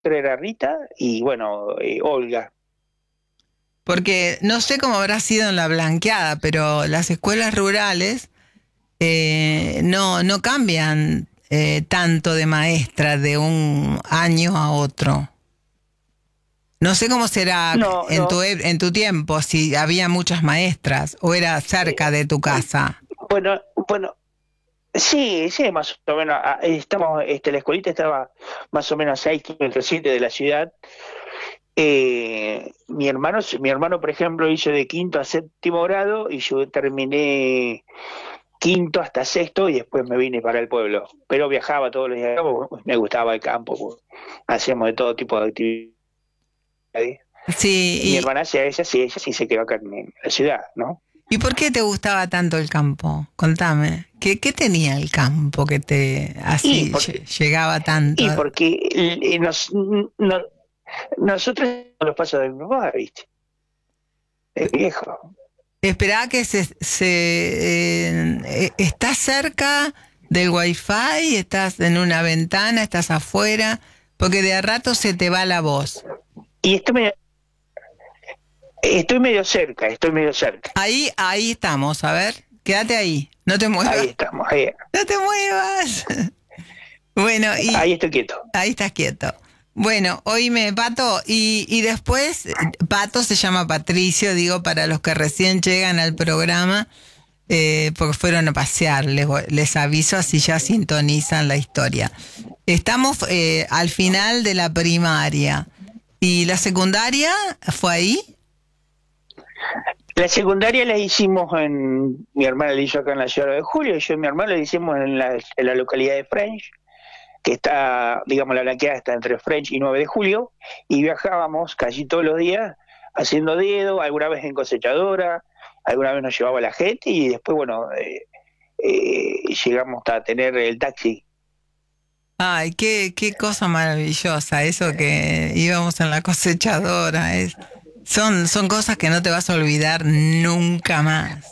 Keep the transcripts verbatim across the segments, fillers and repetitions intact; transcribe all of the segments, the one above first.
era Rita y bueno, eh, Olga. Porque no sé cómo habrá sido en la Blanqueada, pero las escuelas rurales eh, no, no cambian eh, tanto de maestra de un año a otro. No sé cómo será No, en no. tu en tu tiempo, si había muchas maestras o era cerca de tu casa. Bueno, bueno, sí, sí, más o menos. ah, Estamos, este, la escuelita estaba más o menos a seis kilómetros siete de la ciudad. Eh, mi hermano, mi hermano, por ejemplo, hizo de quinto a séptimo grado y yo terminé quinto hasta sexto y después me vine para el pueblo. Pero viajaba todos los días, porque me gustaba el campo, porque hacíamos de todo tipo de actividades. Mi Sí, hermana, ella, ella sí, ella sí se quedó acá en la ciudad, ¿no? ¿y, ¿y por qué te gustaba tanto el campo? Contame, ¿qué, qué tenía el campo que te Y así porque, lle- llegaba tanto? y porque eh, nos, no- nosotros los pasos de mi papá, ¿viste? El viejo. Esperá que se, se eh, eh, ¿estás cerca del wifi? ¿Estás en una ventana? ¿Estás afuera? Porque de a rato se te va la voz. Y estoy medio, estoy medio cerca, estoy medio cerca. Ahí, ahí estamos, a ver, quédate ahí, no te Ahí muevas, estamos, ahí, no te muevas. Bueno, y ahí estoy quieto. ahí estás quieto. Bueno, oíme, Pato, y, y después, Pato se llama Patricio, digo, para los que recién llegan al programa, eh, porque fueron a pasear, les, les aviso así ya sintonizan la historia. Estamos eh, al final de la primaria. ¿Y la secundaria fue ahí? La secundaria la hicimos en, mi hermana la hizo acá en la ciudad de Julio, y yo y mi hermano la hicimos en la, en la localidad de French, que está, digamos, la Blanqueada está entre French y nueve de julio, y viajábamos casi todos los días haciendo dedo, alguna vez en cosechadora, alguna vez nos llevaba la gente, y después, bueno, eh, eh, llegamos a tener el taxi. Ay, qué, qué cosa maravillosa, eso que íbamos en la cosechadora. Es, son, son cosas que no te vas a olvidar nunca más.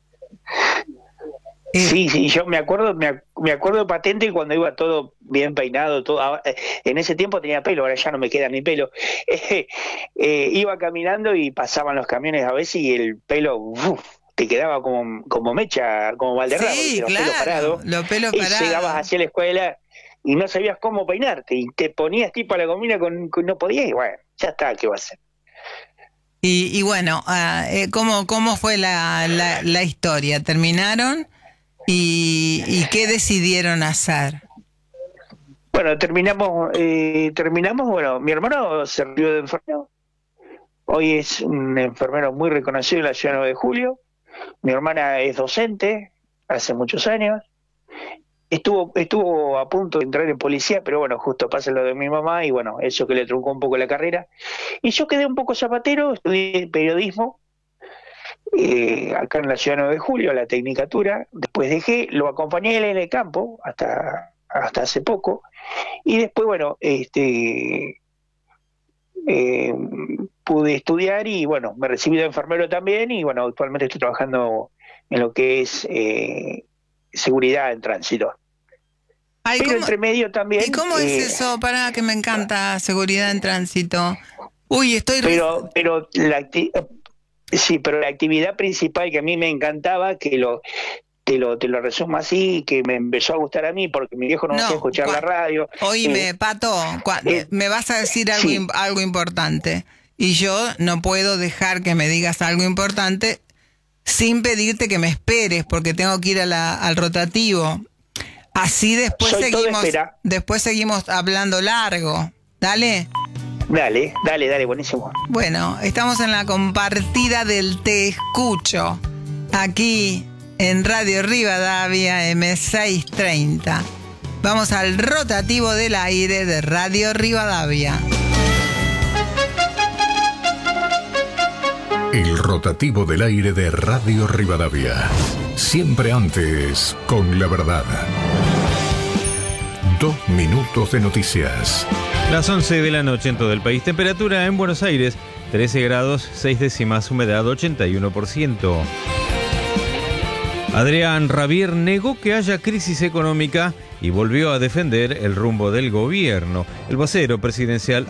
Eh, Sí, sí, yo me acuerdo, me, ac- me acuerdo patente cuando iba todo bien peinado, todo, ahora- eh, en ese tiempo tenía pelo, ahora ya no me queda ni pelo. Eh, eh, iba caminando y pasaban los camiones a veces y el pelo uf, te quedaba como, como mecha, como Valderrama, ¿viste? sí, Los pelos claro, parados, los pelos y llegabas parados. hacia la escuela y no sabías cómo peinarte y te ponías tipo a la comida con, con no podías y bueno, ya está, ¿qué va a hacer? Y, y bueno, ah, eh, ¿cómo, cómo fue la, la, la historia? ¿Terminaron? ¿Y, y qué decidieron hacer? Bueno, terminamos, eh, terminamos, bueno, mi hermano se recibió de enfermero. Hoy es un enfermero muy reconocido en la ciudad de nueve de julio. Mi hermana es docente hace muchos años. Estuvo, estuvo a punto de entrar en policía, pero bueno, justo pasa lo de mi mamá y bueno, eso que le truncó un poco la carrera. Y yo quedé un poco zapatero, estudié periodismo eh, acá en la ciudad de nueve de julio, la tecnicatura. Después dejé, lo acompañé él en el campo hasta, hasta hace poco. Y después, bueno, este eh, pude estudiar y bueno, me recibí de enfermero también y bueno, actualmente estoy trabajando en lo que es eh, seguridad en tránsito. Ay, Pero ¿cómo, entre medio ¿y también, cómo es eh, eso? Para que me encanta seguridad en tránsito. Uy, estoy re... pero, pero la acti- sí, pero la actividad principal que a mí me encantaba, que lo te lo, te lo resumo así, que me empezó a gustar a mí porque mi viejo no me hacía No, escuchar la cua- radio. Eh, oíme, Pato, cua- me, eh, me vas a decir algo, sí, im- algo importante y yo no puedo dejar que me digas algo importante sin pedirte que me esperes porque tengo que ir a la, al rotativo. Así después soy todo seguimos, espera. después seguimos hablando largo. Dale. Dale, dale, dale, buenísimo. Bueno, estamos en la compartida del Te Escucho, aquí en Radio Rivadavia M seiscientos treinta. Vamos al rotativo del aire de Radio Rivadavia. El rotativo del aire de Radio Rivadavia. Siempre antes con la verdad. Dos minutos de noticias. Las once de la noche en todo el país. Temperatura en Buenos Aires, trece grados, seis décimas, humedad ochenta y uno por ciento. Adrián Rabier negó que haya crisis económica y volvió a defender el rumbo del gobierno. El vocero presidencial